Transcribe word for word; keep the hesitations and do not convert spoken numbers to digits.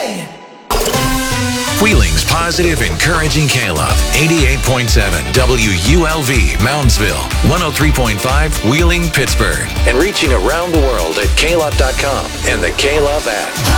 Yeah. Wheeling's positive, encouraging K-Love. eighty-eight point seven W U L V, Moundsville. one oh three point five, Wheeling, Pittsburgh. And reaching around the world at K Love dot com and the K-Love app.